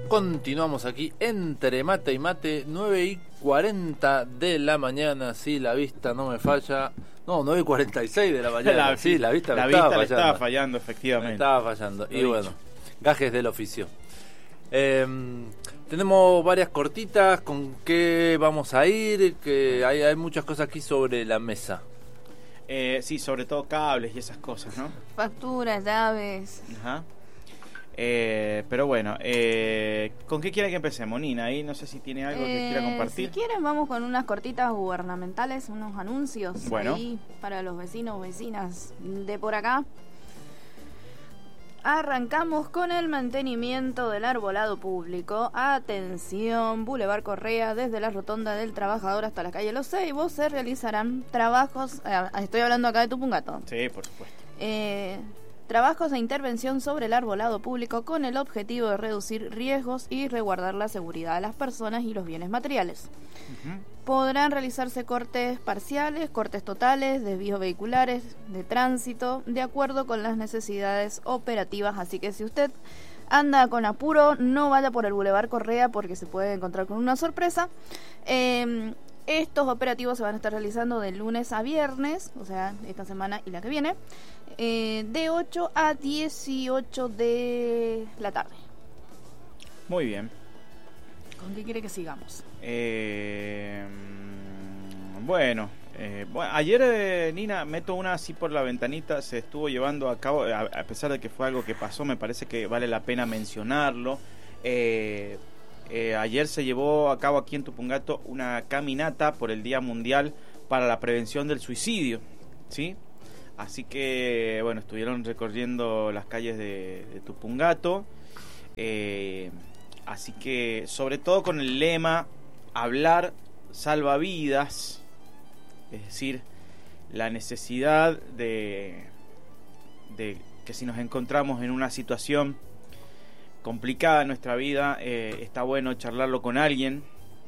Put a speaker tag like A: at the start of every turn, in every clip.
A: Continuamos aquí entre mate y mate, 9:40 de la mañana, si la vista no me falla. No, 9:46 de la mañana. Sí, la vista me
B: estaba fallando, efectivamente.
A: Me estaba fallando. Y bueno, gajes del oficio. Tenemos varias cortitas. ¿Con qué vamos a ir? Que hay muchas cosas aquí sobre la mesa.
B: Sí, sobre todo cables y esas cosas, ¿no?
C: Facturas, llaves.
B: Ajá. Pero bueno, ¿con qué quiere que empecemos, Nina? Ahí no sé si tiene algo que quiera compartir.
C: Si quieren vamos con unas cortitas gubernamentales, unos anuncios ahí para los vecinos, vecinas de por acá. Arrancamos con el mantenimiento del arbolado público. Atención, Boulevard Correa, desde la Rotonda del Trabajador hasta la calle Los Ceibos, se realizarán trabajos, estoy hablando acá de Tupungato.
B: Sí, por supuesto.
C: Trabajos de intervención sobre el arbolado público con el objetivo de reducir riesgos y resguardar la seguridad de las personas y los bienes materiales. Podrán realizarse cortes parciales, cortes totales, desvíos vehiculares, de tránsito, de acuerdo con las necesidades operativas. Así que si usted anda con apuro, no vaya por el Boulevard Correa porque se puede encontrar con una sorpresa. Estos operativos se van a estar realizando de lunes a viernes, o sea, esta semana y la que viene, de 8 a 18 de la tarde.
B: Muy bien.
C: ¿Con qué quiere que sigamos?
B: Bueno, ayer, Nina, meto una así por la ventanita, se estuvo llevando a cabo, a pesar de que fue algo que pasó, me parece que vale la pena mencionarlo. Ayer se llevó a cabo aquí en Tupungato una caminata por el Día Mundial para la Prevención del Suicidio, ¿sí? Así que, bueno, estuvieron recorriendo las calles de Tupungato, así que, sobre todo con el lema, hablar salva vidas, es decir, la necesidad de que si nos encontramos en una situación complicada en nuestra vida, está bueno charlarlo con alguien,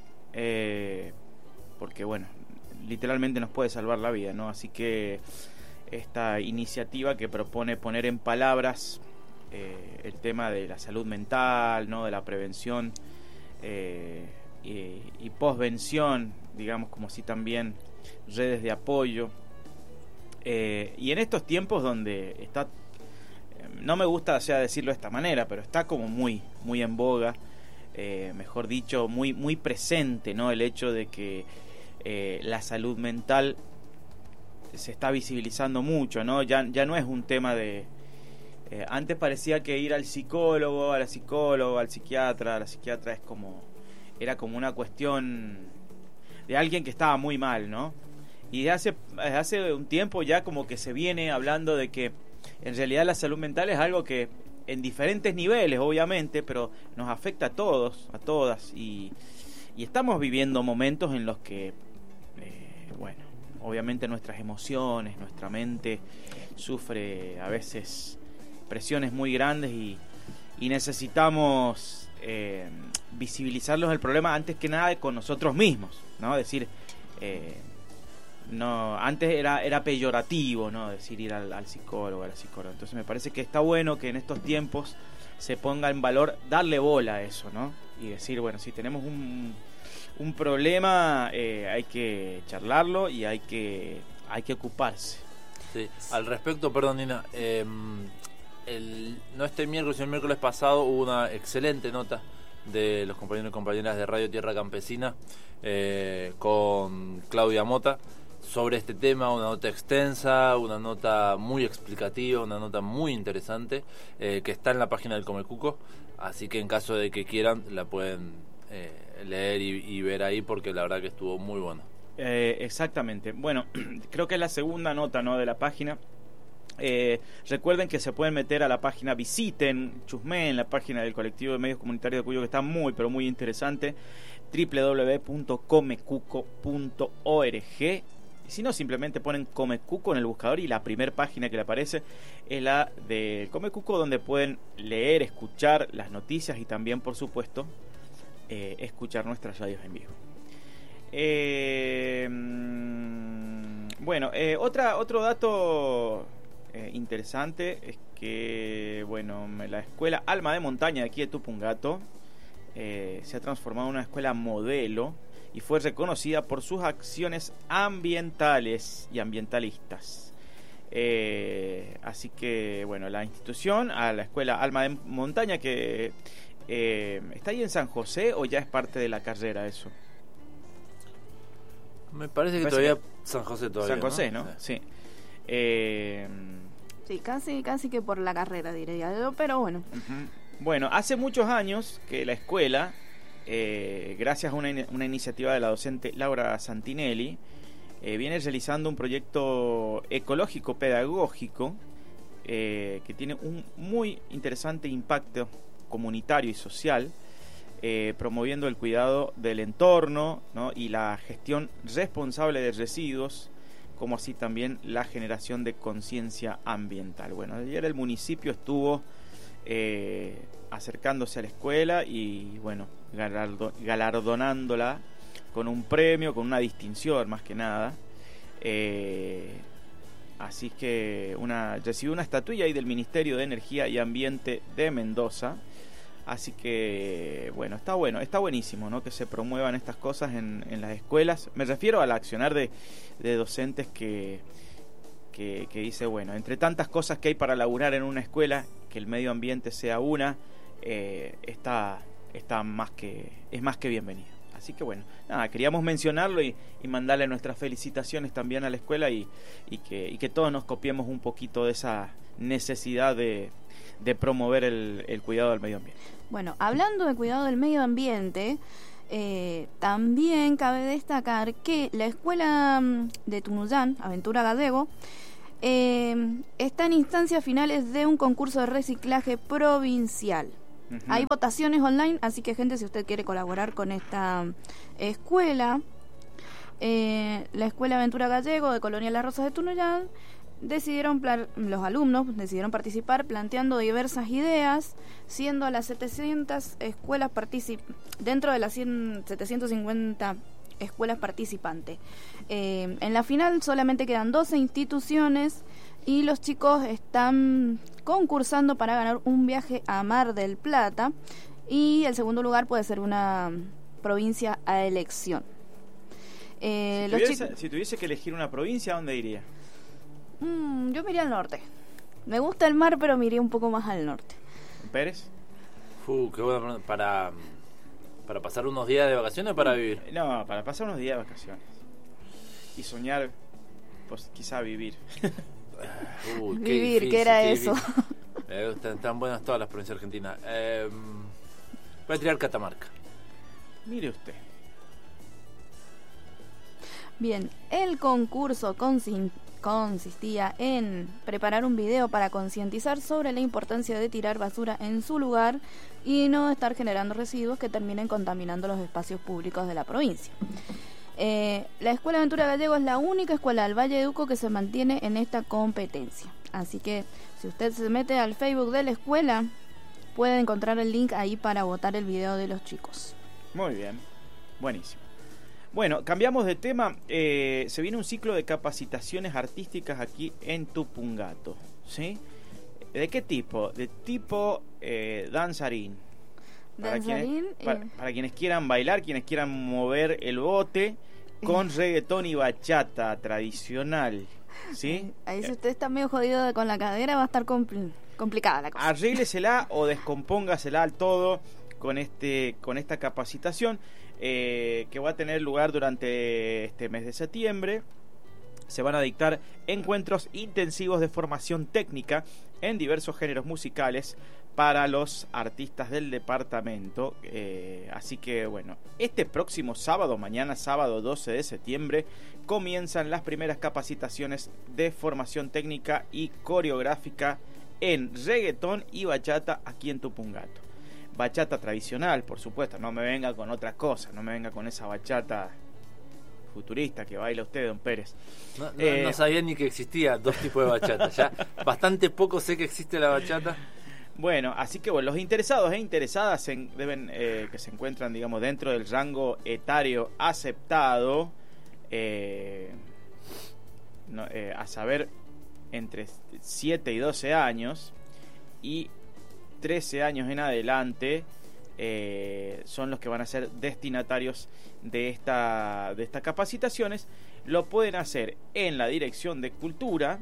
B: porque bueno, literalmente nos puede salvar la vida, ¿no? Así que esta iniciativa que propone poner en palabras el tema de la salud mental, ¿no? De la prevención y posvención, digamos, como si también redes de apoyo, y en estos tiempos donde está, no me gusta, o sea, decirlo de esta manera, pero está como muy en boga, mejor dicho, muy presente, ¿no? El hecho de que la salud mental se está visibilizando mucho, ¿no? Ya no es un tema de... antes parecía que ir al psicólogo, a la psicóloga, al psiquiatra, a la psiquiatra era como una cuestión de alguien que estaba muy mal, ¿no? Y hace un tiempo ya como que se viene hablando de que en realidad la salud mental es algo que en diferentes niveles, obviamente, pero nos afecta a todos, a todas, y estamos viviendo momentos en los que, bueno, obviamente nuestras emociones, nuestra mente sufre a veces presiones muy grandes y necesitamos visibilizarlos el problema antes que nada con nosotros mismos, ¿no? Es decir, no, antes era peyorativo, ¿no? Decir ir al psicólogo, a la psicóloga. Entonces me parece que está bueno que en estos tiempos se ponga en valor darle bola a eso, ¿no? Y decir, bueno, si tenemos un problema, hay que charlarlo y hay que ocuparse.
A: Sí. Al respecto, perdón, Nina, no este miércoles, sino el miércoles pasado hubo una excelente nota de los compañeros y compañeras de Radio Tierra Campesina con Claudia Mota sobre este tema, una nota extensa, una nota muy explicativa, una nota muy interesante, que está en la página del Comecuco, así que en caso de que quieran la pueden leer y ver ahí, porque la verdad que estuvo muy bueno.
B: Exactamente. Bueno, creo que es la segunda nota, ¿no?, de la página. Recuerden que se pueden meter a la página, visiten, chusmeen la página del colectivo de medios comunitarios de Cuyo, que está muy, pero muy interesante, www.comecuco.org. Si no, simplemente ponen Comecuco en el buscador y la primera página que le aparece es la del Comecuco, donde pueden leer, escuchar las noticias y también, por supuesto, escuchar nuestras radios en vivo. Bueno, otro dato interesante es que, bueno, la escuela Alma de Montaña de aquí de Tupungato se ha transformado en una escuela modelo y fue reconocida por sus acciones ambientales y ambientalistas. Así que, bueno, la institución, a la escuela Alma de Montaña, que ¿está ahí en San José o ya es parte de la carrera eso?
A: Me parece que todavía San José todavía.
B: San José, ¿no? Sí.
C: Sí, casi que por la carrera, diría yo, pero bueno.
B: Bueno, hace muchos años que la escuela, gracias a una iniciativa de la docente Laura Santinelli, viene realizando un proyecto ecológico pedagógico que tiene un muy interesante impacto comunitario y social, promoviendo el cuidado del entorno, ¿no? Y la gestión responsable de residuos, como así también la generación de conciencia ambiental. Bueno, ayer el municipio estuvo acercándose a la escuela y, bueno, galardonándola con un premio, con una distinción más que nada. Así que recibió una estatuilla ahí del Ministerio de Energía y Ambiente de Mendoza. Así que, bueno, está buenísimo, ¿no? Que se promuevan estas cosas en las escuelas. Me refiero al accionar de docentes que dice, bueno, entre tantas cosas que hay para laburar en una escuela, que el medio ambiente sea una, es más que bienvenido. Así que, bueno, nada, queríamos mencionarlo y mandarle nuestras felicitaciones también a la escuela y que todos nos copiemos un poquito de esa necesidad de promover el cuidado del medio ambiente.
C: Bueno, hablando de cuidado del medio ambiente, también cabe destacar que la escuela de Tunuyán, Aventura Gallego, está en instancias finales de un concurso de reciclaje provincial. Hay votaciones online, así que, gente, si usted quiere colaborar con esta escuela, la Escuela Aventura Gallego de Colonia Las Rosas de Tunuyán, los alumnos decidieron participar planteando diversas ideas, siendo las 700 escuelas dentro de las 750 escuelas participantes. En la final solamente quedan 12 instituciones y los chicos están concursando para ganar un viaje a Mar del Plata, y el segundo lugar puede ser una provincia a elección.
B: Si tuviese que elegir una provincia, ¿a dónde iría?
C: Yo me iría al norte. Me gusta el mar, pero me iría un poco más al norte.
B: ¿Pérez?
A: Qué bueno. ¿Para pasar unos días de vacaciones o para vivir?
B: No, para pasar unos días de vacaciones. Y soñar, pues quizá vivir.
C: Vivir, ¿qué era eso?
A: Están buenas todas las provincias argentinas. Voy a tirar Catamarca.
B: Mire usted.
C: Bien, el concurso consistía en preparar un video para concientizar sobre la importancia de tirar basura en su lugar y no estar generando residuos que terminen contaminando los espacios públicos de la provincia. La Escuela Aventura Gallego es la única escuela del Valle de Uco que se mantiene en esta competencia. Así que si usted se mete al Facebook de la escuela, puede encontrar el link ahí para votar el video de los chicos.
B: Muy bien, buenísimo. Bueno, cambiamos de tema. Se viene un ciclo de capacitaciones artísticas aquí en Tupungato, ¿sí? ¿De qué tipo? De tipo danzarín. Para quienes quieran bailar, quienes quieran mover el bote con reggaetón y bachata tradicional, ¿sí?
C: Ahí si usted está medio jodido con la cadera, va a estar complicada la cosa.
B: Arréglesela o descompóngasela al todo con esta capacitación que va a tener lugar durante este mes de septiembre. Se van a dictar encuentros intensivos de formación técnica en diversos géneros musicales para los artistas del departamento. Así que, bueno, este próximo sábado, mañana sábado 12 de septiembre, comienzan las primeras capacitaciones de formación técnica y coreográfica en reggaetón y bachata aquí en Tupungato. Bachata tradicional, por supuesto, no me venga con otras cosas, no me venga con esa bachata futurista que baila usted, don Pérez.
A: No sabía ni que existía dos tipos de bachata. Ya bastante poco sé que existe la bachata.
B: Bueno, así que bueno, los interesados e interesadas deben que se encuentran, digamos, dentro del rango etario aceptado, a saber, entre 7 y 12 años y 13 años en adelante, son los que van a ser destinatarios de estas capacitaciones. Lo pueden hacer en la Dirección de Cultura,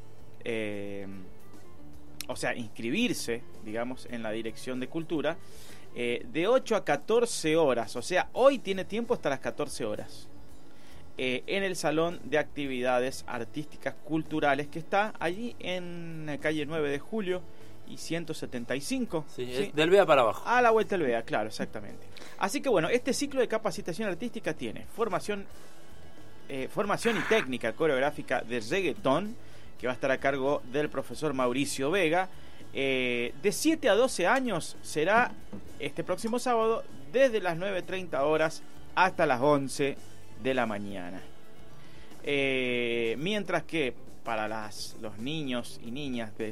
B: o sea, inscribirse, digamos, en la Dirección de Cultura, de 8 a 14 horas, o sea, hoy tiene tiempo hasta las 14 horas, en el Salón de Actividades Artísticas Culturales, que está allí en la calle 9 de Julio y 175.
A: Sí,
B: ¿sí?
A: Del Bea para abajo.
B: A la vuelta del Bea, claro, exactamente. Así que bueno, este ciclo de capacitación artística tiene formación y técnica coreográfica de reggaetón, que va a estar a cargo del profesor Mauricio Vega. De 7 a 12 años será este próximo sábado, desde las 9:30 horas hasta las 11 de la mañana. Mientras que para los niños y niñas de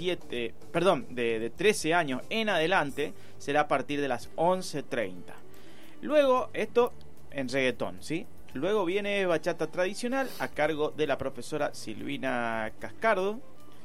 B: 13 años en adelante será a partir de las 11:30. Luego, esto en reggaetón, ¿sí? Luego viene bachata tradicional a cargo de la profesora Silvina Cascardo,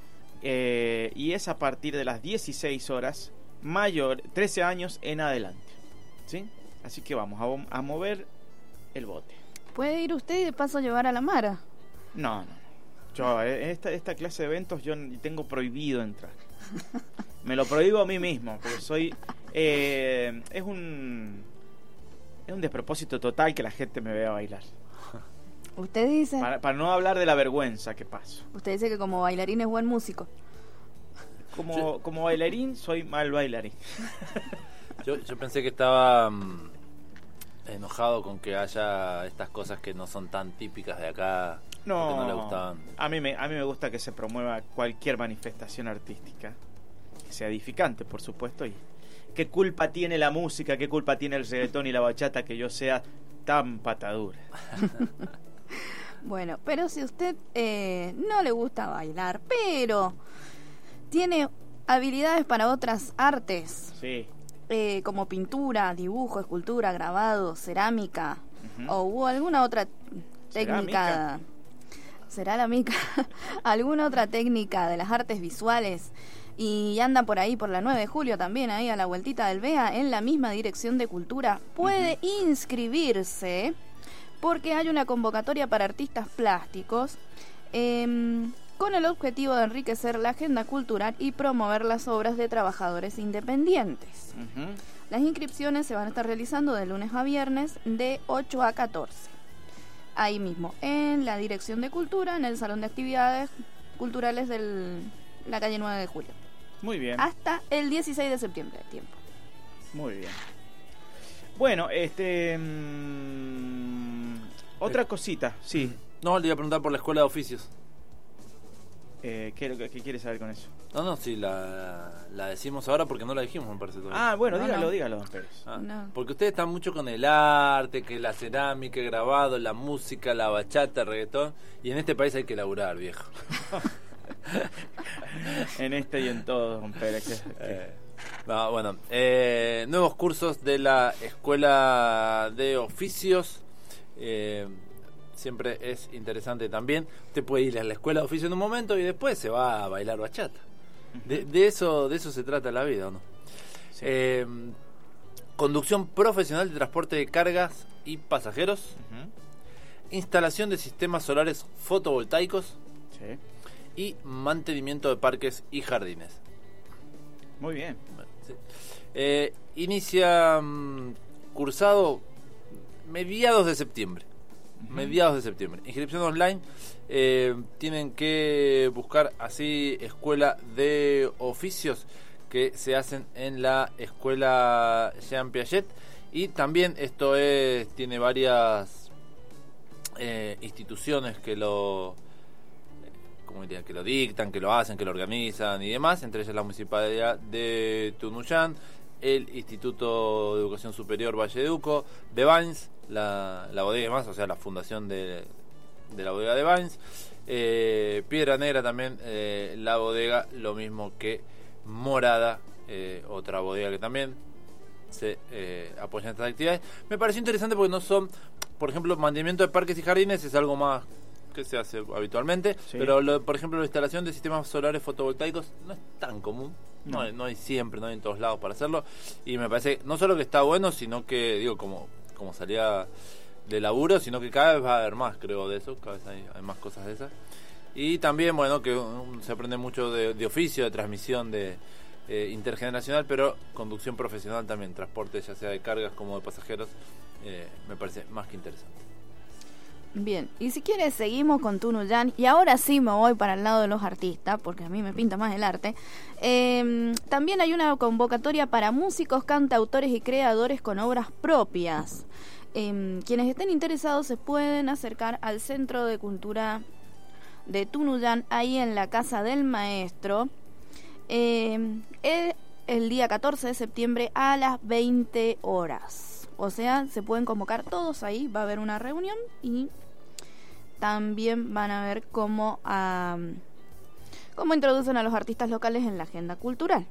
B: y es a partir de las 16 horas, 13 años en adelante, ¿sí? Así que vamos a mover el bote.
C: ¿Puede ir usted y de paso llevar a la Mara?
B: No. Yo, esta clase de eventos yo tengo prohibido entrar. Me lo prohíbo a mí mismo, porque soy... es un despropósito total que la gente me vea bailar.
C: Usted dice...
B: Para no hablar de la vergüenza que paso.
C: Usted dice que como bailarín es buen músico.
B: Como bailarín, soy mal bailarín.
A: Yo pensé que estaba enojado con que haya estas cosas que no son tan típicas de acá.
B: No,
A: que no le gustaban.
B: A mí me gusta que se promueva cualquier manifestación artística, que sea edificante, por supuesto. Y ¿qué culpa tiene la música, qué culpa tiene el reggaetón y la bachata que yo sea tan patadura?
C: Bueno, pero si usted no le gusta bailar, pero tiene habilidades para otras artes,
B: sí,
C: como pintura, dibujo, escultura, grabado, cerámica, o alguna otra técnica, cerámica, alguna otra técnica de las artes visuales, y anda por ahí por la 9 de julio también, ahí a la vueltita del Bea, en la misma Dirección de Cultura, puede inscribirse, porque hay una convocatoria para artistas plásticos, con el objetivo de enriquecer la agenda cultural y promover las obras de trabajadores independientes. Las inscripciones se van a estar realizando de lunes a viernes de 8 a 14. Ahí mismo, en la Dirección de Cultura, en el Salón de Actividades Culturales de la calle 9 de Julio.
B: Muy bien.
C: Hasta el 16 de septiembre de tiempo.
B: Muy bien. Bueno, otra cosita, sí.
A: No, le iba a preguntar por la Escuela de Oficios.
B: ¿Qué quieres saber con eso?
A: No, sí, la decimos ahora porque no la dijimos, me parece todavía.
B: Ah, bueno,
C: No,
B: dígalo, don Pérez.
C: No.
A: Porque ustedes están mucho con el arte, que la cerámica, el grabado, la música, la bachata, el reggaetón, y en este país hay que laburar, viejo.
B: En este y en todo, don Pérez.
A: No, bueno, nuevos cursos de la Escuela de Oficios. Siempre es interesante también. Usted puede ir a la Escuela de Oficios en un momento y después se va a bailar bachata. De eso se trata la vida, ¿o no?
B: Sí.
A: Conducción profesional de transporte de cargas y pasajeros. Instalación de sistemas solares fotovoltaicos.
B: Sí.
A: Y mantenimiento de parques y jardines.
B: Muy bien.
A: Sí. Inicia cursado mediados de septiembre. Inscripción online. Tienen que buscar así Escuela de Oficios, que se hacen en la Escuela Jean Piaget. Y también esto tiene varias instituciones que lo dictan, que lo hacen, que lo organizan y demás, entre ellas la Municipalidad de Tunuyán, el Instituto de Educación Superior Valleduco, de Bains, la bodega y demás, o sea, la fundación de la bodega de Bains, Piedra Negra también, la bodega, lo mismo que Morada, otra bodega que también se apoyan estas actividades. Me pareció interesante porque no son, por ejemplo, mantenimiento de parques y jardines es algo más que se hace habitualmente, sí. Pero por ejemplo la instalación de sistemas solares fotovoltaicos no es tan común. No hay siempre, no hay en todos lados para hacerlo. Y me parece no solo que está bueno, sino que, digo, como salía de laburo, sino que cada vez va a haber más, creo, de eso. Cada vez hay más cosas de esas. Y también, bueno, que se aprende mucho de oficio, de transmisión de intergeneracional, pero conducción profesional también, transporte ya sea de cargas como de pasajeros, me parece más que interesante.
C: Bien, y si quieres seguimos con Tunuyán, y ahora sí me voy para el lado de los artistas, porque a mí me pinta más el arte. También hay una convocatoria para músicos, cantautores y creadores con obras propias. Quienes estén interesados se pueden acercar al Centro de Cultura de Tunuyán, ahí en la Casa del Maestro, el día 14 de septiembre a las 20 horas. O sea, se pueden convocar todos ahí, va a haber una reunión y también van a ver cómo introducen a los artistas locales en la agenda cultural.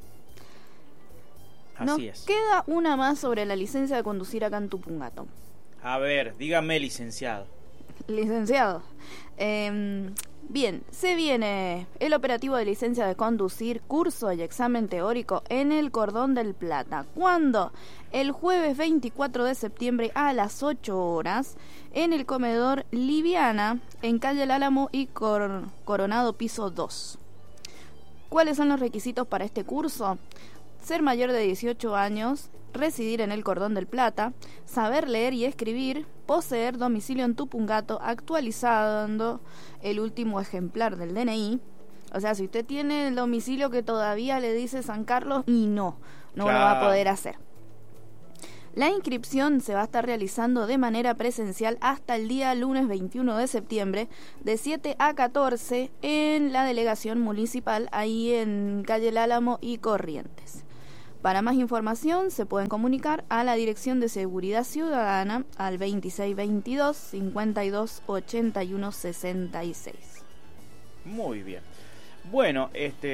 B: Así es.
C: Queda una más sobre la licencia de conducir acá en Tupungato.
B: A ver, dígame, licenciado.
C: Licenciado. Bien, se viene el operativo de licencia de conducir, curso y examen teórico en el Cordón del Plata. ¿Cuándo? El jueves 24 de septiembre a las 8 horas en el comedor Liviana, en calle El Álamo y Coronado piso 2. ¿Cuáles son los requisitos para este curso? Ser mayor de 18 años, residir en el Cordón del Plata, saber leer y escribir, poseer domicilio en Tupungato, actualizando el último ejemplar del DNI. O sea, si usted tiene el domicilio que todavía le dice San Carlos, y no lo va a poder hacer. La inscripción se va a estar realizando de manera presencial hasta el día lunes 21 de septiembre, de 7 a 14, en la delegación municipal, ahí en calle El Álamo y Corrientes. Para más información se pueden comunicar a la Dirección de Seguridad Ciudadana al 2622 52 81 66.
B: Muy bien. Bueno,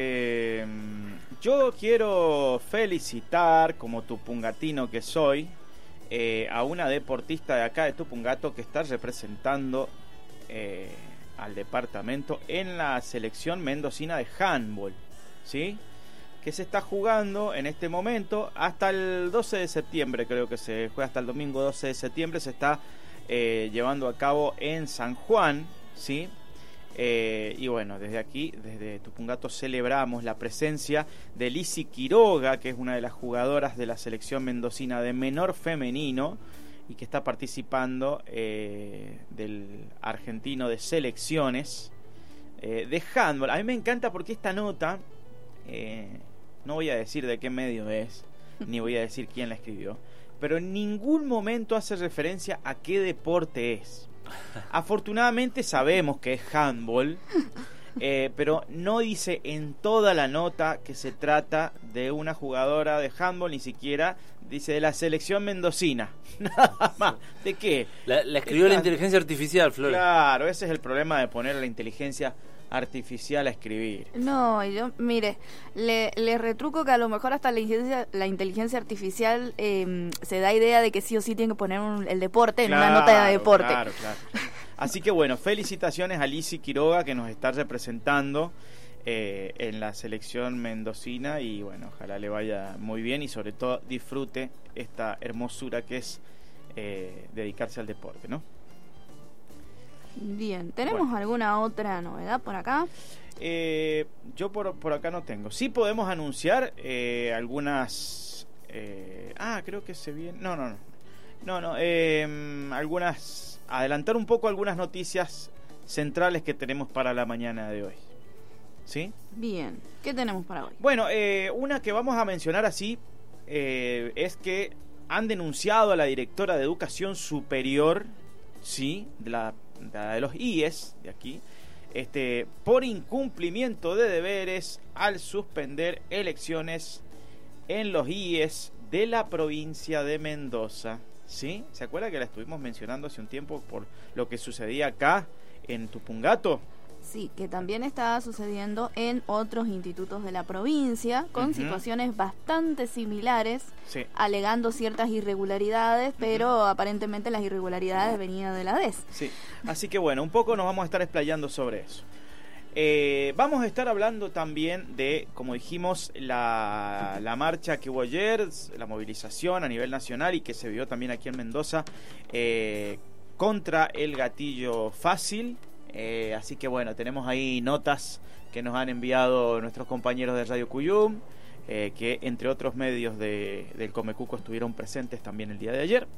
B: yo quiero felicitar, como tupungatino que soy, a una deportista de acá de Tupungato que está representando al departamento en la selección mendocina de handball, ¿sí? Que se está jugando en este momento hasta el 12 de septiembre, creo que se juega hasta el domingo 12 de septiembre, se está llevando a cabo en San Juan, ¿sí? Y bueno, desde aquí, desde Tupungato, celebramos la presencia de Lizzy Quiroga, que es una de las jugadoras de la selección mendocina de menor femenino y que está participando del argentino de selecciones de handball. A mí me encanta porque esta nota, no voy a decir de qué medio es, ni voy a decir quién la escribió, pero en ningún momento hace referencia a qué deporte es. Afortunadamente sabemos que es handball, pero no dice en toda la nota que se trata de una jugadora de handball, ni siquiera dice de la selección mendocina. Nada más. ¿De qué?
A: La escribió la inteligencia artificial, Flor.
B: Claro, ese es el problema de poner a la inteligencia artificial a escribir.
C: No, yo, mire, le retruco que a lo mejor hasta la inteligencia artificial se da idea de que sí o sí tiene que poner el deporte en una nota de deporte.
B: Claro. Así que bueno, felicitaciones a Lizzy Quiroga, que nos está representando en la selección mendocina, y bueno, ojalá le vaya muy bien y sobre todo disfrute esta hermosura que es dedicarse al deporte, ¿no?
C: Bien, ¿tenemos alguna otra novedad por acá?
B: Yo por acá no tengo. Sí podemos anunciar algunas... creo que se viene... No. Algunas... Adelantar un poco algunas noticias centrales que tenemos para la mañana de hoy. ¿Sí?
C: Bien, ¿qué tenemos para hoy?
B: Bueno, una que vamos a mencionar así es que han denunciado a la directora de Educación Superior, ¿sí?, de los IES de aquí, por incumplimiento de deberes al suspender elecciones en los IES de la provincia de Mendoza, ¿sí? ¿Se acuerda que la estuvimos mencionando hace un tiempo por lo que sucedía acá en Tupungato?
C: Sí, que también estaba sucediendo en otros institutos de la provincia con situaciones bastante similares,
B: sí,
C: alegando ciertas irregularidades, pero aparentemente las irregularidades venían de la DES.
B: Sí, así que bueno, un poco nos vamos a estar explayando sobre eso. Vamos a estar hablando también de, como dijimos, la marcha que hubo ayer, la movilización a nivel nacional y que se vio también aquí en Mendoza contra el gatillo fácil. Así que bueno, tenemos ahí notas que nos han enviado nuestros compañeros de Radio Cuyum, que entre otros medios del Comecuco estuvieron presentes también el día de ayer.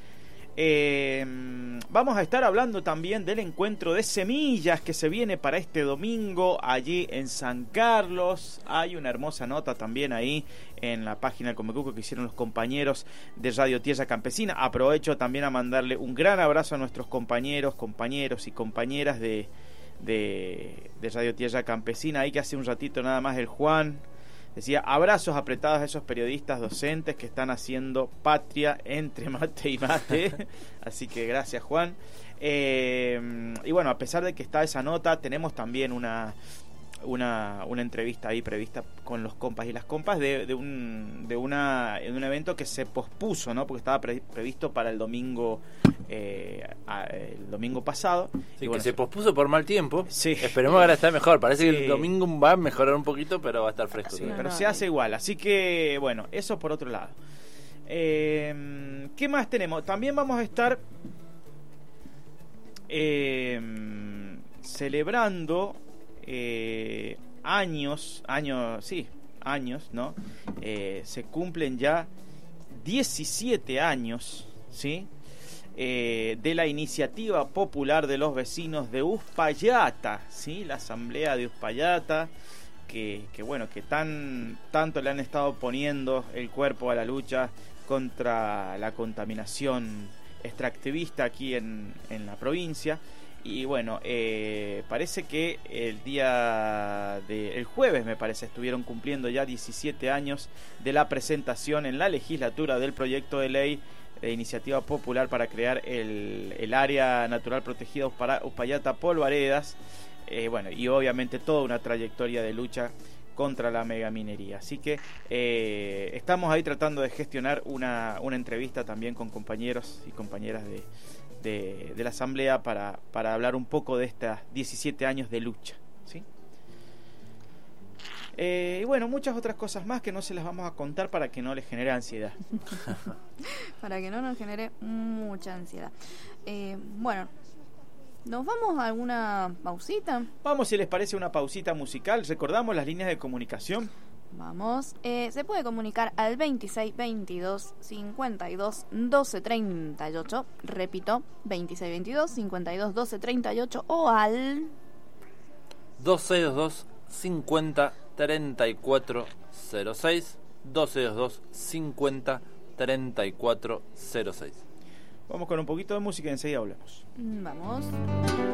B: Vamos a estar hablando también del encuentro de semillas que se viene para este domingo allí en San Carlos. Hay una hermosa nota también ahí en la página del Comecuco que hicieron los compañeros de Radio Tierra Campesina. Aprovecho también a mandarle un gran abrazo a nuestros compañeros y compañeras de Radio Tierra Campesina. Ahí que hace un ratito nada más el Juan decía: abrazos apretados a esos periodistas docentes que están haciendo patria entre mate y mate. Así que gracias, Juan. Y bueno, a pesar de que está esa nota, tenemos también una entrevista ahí prevista con los compas y las compas de un evento que se pospuso, ¿no? Porque estaba previsto para el domingo pasado.
A: Sí,
B: y bueno,
A: que se pospuso por mal tiempo.
B: Sí.
A: Esperemos que ahora esté mejor. Parece
B: Sí.
A: que el domingo va a mejorar un poquito, pero va a estar fresco.
B: Sí,
C: No,
B: pero
C: no,
B: se hace igual. Así que, bueno, eso por otro lado. ¿Qué más tenemos? También vamos a estar celebrando años, ¿no? Se cumplen ya 17 años, ¿sí? De la iniciativa popular de los vecinos de Uspallata, ¿sí? La asamblea de Uspallata, que bueno, que tanto le han estado poniendo el cuerpo a la lucha contra la contaminación extractivista aquí en la provincia. Y bueno, parece que el jueves, me parece, estuvieron cumpliendo ya 17 años de la presentación en la legislatura del proyecto de ley de iniciativa popular para crear el área natural protegida para Uspallata Polvaredas. Bueno, y obviamente toda una trayectoria de lucha contra la megaminería. Así que estamos ahí tratando de gestionar una entrevista también con compañeros y compañeras de la asamblea para hablar un poco de estos 17 años de lucha, ¿sí? Y bueno, muchas otras cosas más que no se las vamos a contar para que no les genere ansiedad.
C: Para que no nos genere mucha ansiedad. Bueno, ¿nos vamos a alguna pausita?
B: Vamos, si les parece, una pausita musical. Recordamos las líneas de comunicación.
C: Vamos, se puede comunicar al 26 22 52 12 38, repito, 26 22 52 12 38 o al
A: 1222 50 34 06, 1222 50 34 06.
B: Vamos con un poquito de música y enseguida hablamos.
C: Vamos.